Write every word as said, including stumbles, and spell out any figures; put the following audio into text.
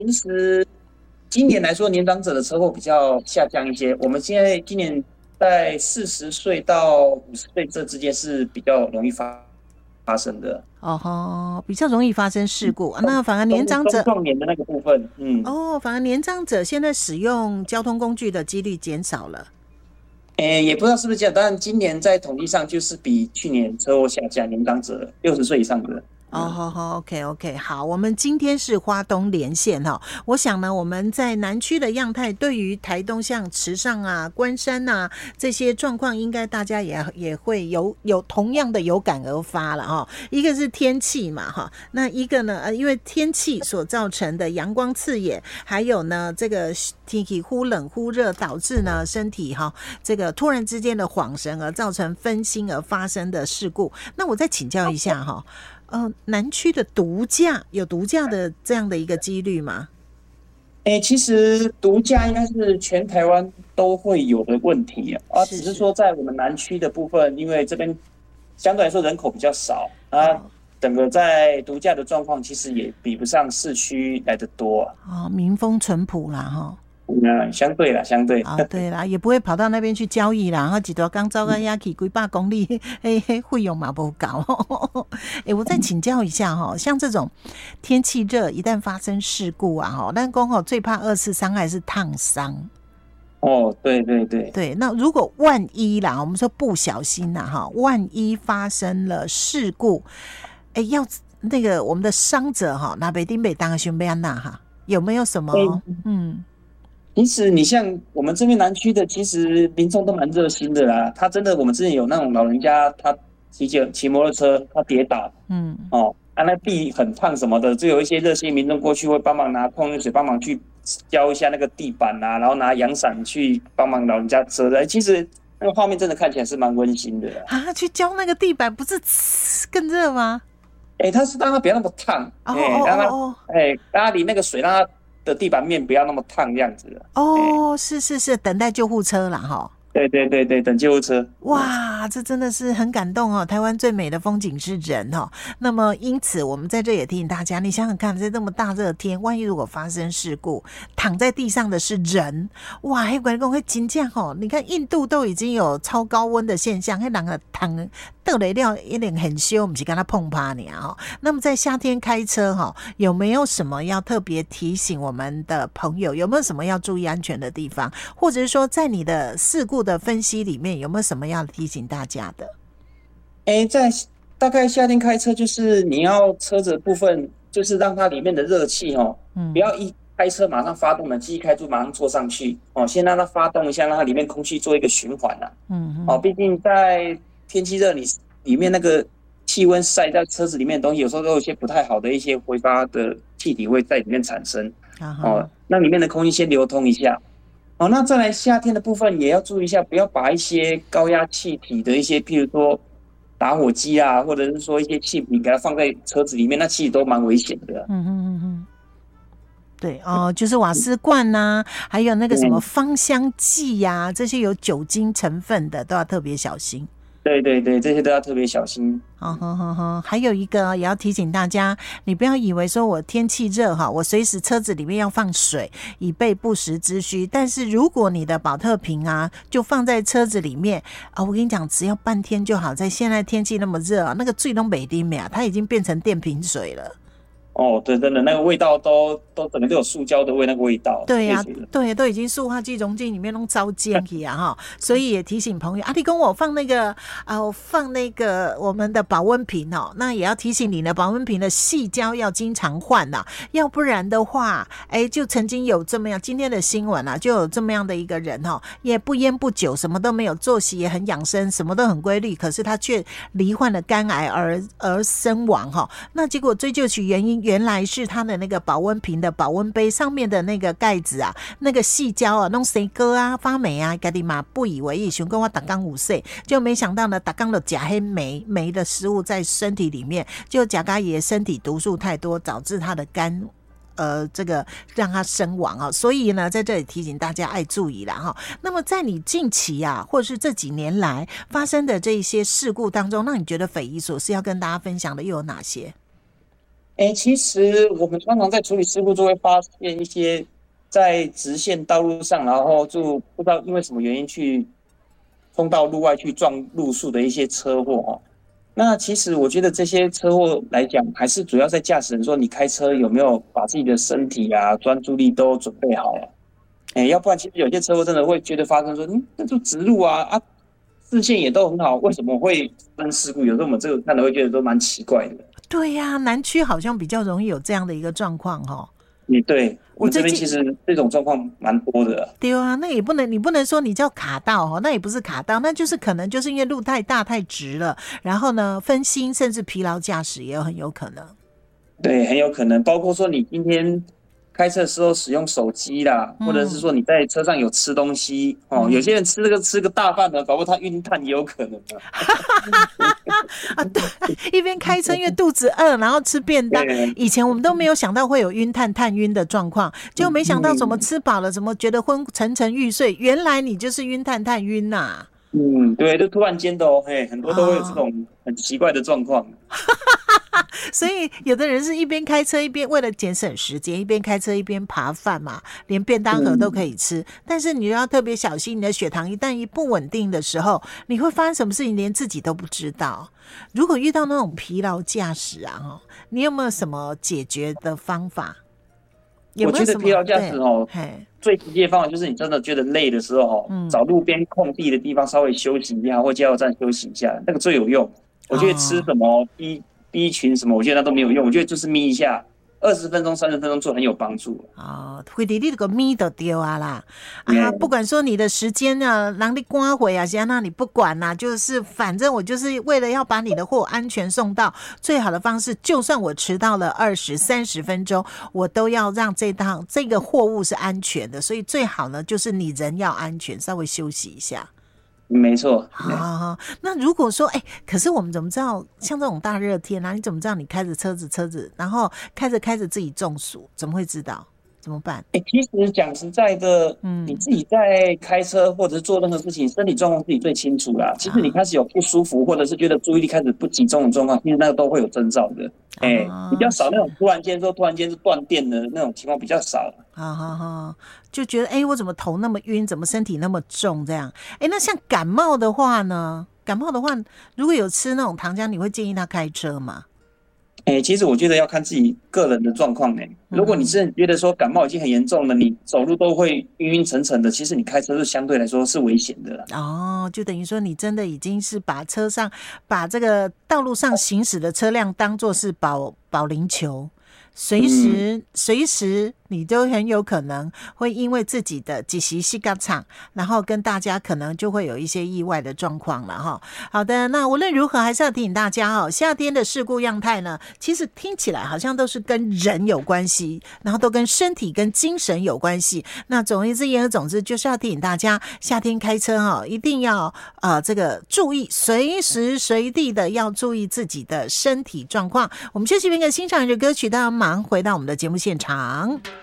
其实今年来说，年长者的车祸比较下降一些。我们现在今年在四十岁到五十岁这之间是比较容易发发生的。 哦吼，比较容易发生事故。 中那反而年长者中壮年的那个部分，嗯， 哦，反而年长者现在使用交通工具的几率减少了。 诶，也不知道是不是这样，但今年在统计上就是比去年车祸下降，年长者六十岁以上的。 哦， 嗯， 好好，OK OK，好，我们今天是花东连线哈。我想呢，我们在南区的样态，对于台东像池上啊、关山啊这些状况，应该大家也也会有有同样的有感而发了哈。一个是天气嘛哈，那一个呢，呃，因为天气所造成的阳光刺眼，还有呢这个天气忽冷忽热，导致呢身体哈这个突然之间的恍神而造成分心而发生的事故。那我再请教一下哈。呃，南区的毒驾有毒驾的这样的一个几率吗？ 诶，其实毒驾应该是全台湾都会有的问题啊，啊，只是是是， 说在我们南区的部分，因为这边相对来说人口比较少啊， 哦整个在毒驾的状况其实也比不上市区来得多啊。 哦，民风淳朴啦哈。 嗯，相对啦，相对。 啊、对啦，也不会跑到那边去交易啦，然后几条刚走到遐去几百公里，嘿嘿，费用嘛不高。哎，我再请教一下哈，像这种天气热，一旦发生事故啊，哈，但讲哦最怕二次伤害是烫伤。 哦，对对对。 对，那如果万一啦，我们说不小心啦，哈，万一发生了事故，哎，要那个我们的伤者哈，那北丁北当兄贝安娜哈，有没有什么诶， 嗯？ 其实你像我们这边南区的，其实民众都蛮热心的啦。他真的，我们之前有那种老人家，他骑脚骑摩托车，他跌倒， 嗯哦，啊，那地很烫什么的，就有一些热心民众过去会帮忙拿矿泉水，帮忙去浇一下那个地板啊，然后拿阳伞去帮忙老人家遮的。其实那个画面真的看起来是蛮温馨的啦。 啊，去浇那个地板不是更热吗？ 哎，他是让它不要那么烫， 哦哎， 哦让它， 哦哎，让它离那个水，让它的地板面不要那么烫，这样子的。 哦哎， 哦，是是是，等待救护车啦哈。 对对对对，等救护车。嗯， 哇，这真的是很感动哦！台湾最美的风景是人哦。那么，因此我们在这也提醒大家，你想想看，在这么大热天，万一如果发生事故，躺在地上的是人，哇，黑管工会惊这样哦！你看印度都已经有超高温的现象，黑人个躺倒雷料一脸很羞，不是跟他碰趴你啊哈。那么在夏天开车哈，有没有什么要特别提醒我们的朋友？有没有什么要注意安全的地方？或者是说，在你的事故的分析里面，有没有什么要提醒大家的？ 哎，在大概夏天开车，就是你要车子的部分，就是让它里面的热气哦，不嗯要一开车马上发动冷气一开就马上坐上去哦，先让它发动一下，让它里面空气做一个循环啊。哦， 嗯嗯， 毕竟在天气热，你里面那个气温晒在车子里面的东西，有时候都有一些不太好的一些挥发的气体会在里面产生。 啊哈， 哦，那里面的空气先流通一下。哦，那再来夏天的部分也要注意一下，不要把一些高压气体的一些，譬如说打火机啊，或者是说一些气瓶，给它放在车子里面，那其实都蛮危险的。 嗯哼嗯哼，对哦，就是瓦斯罐呐、还有那个什么嗯， 芳香剂呀、这些有酒精成分的都要特别小心。 对对对，这些都要特别小心。 哦呵呵呵，还有一个也要提醒大家，你不要以为说我天气热哈，我随时车子里面要放水，以备不时之需。但是如果你的保特瓶啊，就放在车子里面啊，我跟你讲，只要半天就好。在现在天气那么热啊，那个最东北丁美啊，它已经变成电瓶水了。 哦，对，真的那个味道都都整个都有塑胶的味，那个味道， 对呀、 确实的。 对，都已经塑化剂溶剂里面弄糟践去啊哈，所以也提醒朋友，阿弟跟我放那个啊，我放那个我们的保温瓶哦，那也要提醒你呢，保温瓶的细胶要经常换呐、要不然的话，哎，就曾经有这么样，今天的新闻啊，就有这么样的一个人哈、哦，也不烟不酒，什么都没有，作息也很养生，什么都很规律，可是他却罹患了肝癌而而身亡哈、哦，那结果追究起原因，原来是他的那个保温瓶的保温杯上面的那个盖子啊，那个细胶啊，弄谁割啊发霉啊，家己嘛不以为意，想跟我打刚五岁，就没想到呢，打刚的甲黑酶酶的食物在身体里面，就甲肝爷身体毒素太多，导致他的肝。呃，这个让他身亡啊，所以呢，在这里提醒大家爱注意啦哈。那么，在你近期啊，或者是这几年来发生的这一些事故当中，让你觉得匪夷所思，要跟大家分享的又有哪些？ 哎，其实我们常常在处理事故，就会发现一些在直线道路上，然后就不知道因为什么原因去冲到路外去撞路树的一些车祸哦。那其实我觉得这些车祸来讲，还是主要在驾驶人说你开车有没有把自己的身体啊、专注力都准备好了。哎，要不然其实有些车祸真的会觉得发生说，嗯，那就直路啊啊，视线也都很好，为什么会发生事故？有时候我们这个看了会觉得都蛮奇怪的。 对呀、啊，南区好像比较容易有这样的一个状况哦。 你对我们这边其实这种状况蛮多的。 对啊，那也不能，你不能说你叫卡到哦，那也不是卡到，那就是可能就是因为路太大太直了，然后呢分心甚至疲劳驾驶也有很有可能。 对，很有可能，包括说你今天开车的时候使用手机啦，嗯、或者是说你在车上有吃东西哦，嗯、有些人吃这个吃个大饭呢，搞不好他晕碳也有可能啊。 啊，对，一边开车因为肚子饿，然后吃便当。以前我们都没有想到会有晕碳、碳晕的状况，结果没想到怎么吃饱了，怎么觉得昏沉沉欲睡，原来你就是晕碳、碳晕呐、啊。 嗯，对，就突然间的哦，嘿，很多都会有这种很奇怪的状况。 所以有的人是一边开车一边为了节省时间，一边开车一边扒饭嘛，连便当盒都可以吃。嗯、但是你要特别小心，你的血糖一旦一不稳定的时候，你会发生什么事情连自己都不知道。如果遇到那种疲劳驾驶啊，你有没有什么解决的方法？有没有什么？ 我觉得疲劳驾驶哦，最直接的方法就是你真的觉得累的时候哦，嗯、找路边空地的地方稍微休息一下，或加油站休息一下，那个最有用。我觉得吃什么 B B 群什么，我觉得那都没有用。我觉得就是眯一下，二十分钟、三十分钟做很有帮助。 哦，回你那个眯都丢啊啦！啊，不管说你的时间啊，让你赶回啊，先那你不管啦、啊，就是反正我就是为了要把你的货安全送到，最好的方式，就算我迟到了二十三十分钟，我都要让这趟这个货物是安全的。所以最好呢，就是你人要安全，稍微休息一下。 没错啊，那如果说，哎、欸，可是我们怎么知道，像这种大热天啊，你怎么知道你开着车子车子，然后开着开着自己中暑，怎么会知道？怎么办？ 哎、欸，其实讲实在的，嗯，你自己在开车或者是做任何事情，身体状况自己最清楚啦。其实你开始有不舒服，或者是觉得注意力开始不集中的状况，其实那个都会有征兆的。哎、欸，啊、比较少那种突然间说突然间是断电的那种情况比较少。 好好好，就觉得哎、欸，我怎么头那么晕，怎么身体那么重这样？哎、欸，那像感冒的话呢？感冒的话，如果有吃那种糖浆，你会建议他开车吗？ 哎、欸，其实我觉得要看自己个人的状况呢。如果你是觉得说感冒已经很严重了，你走路都会晕晕沉沉的，其实你开车是相对来说是危险的啦。 哦，就等于说你真的已经是把车上把这个道路上行驶的车辆当作是保保龄球。随时随时你都很有可能会因为自己的几席膝盖场，然后跟大家可能就会有一些意外的状况了哈。好的，那无论如何还是要提醒大家哦，夏天的事故样态呢，其实听起来好像都是跟人有关系，然后都跟身体跟精神有关系。那总而言之言而总之就是要提醒大家，夏天开车哦，一定要呃这个注意，随时随地的要注意自己的身体状况。我们休息片刻，欣赏一首歌曲，大家马上回到我们的节目现场。